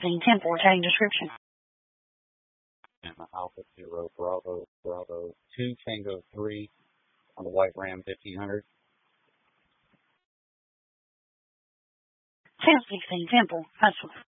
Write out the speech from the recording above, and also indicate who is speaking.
Speaker 1: Temple retaining description.
Speaker 2: And Alpha 0 Bravo 2 Tango 3 on the White Ram 1500.
Speaker 1: 1016 Temple, that's